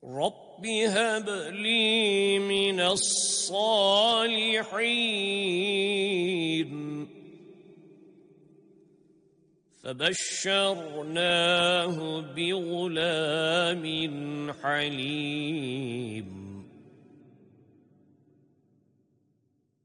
رب هب لي من الصالحين فبشرناه بغلام حليم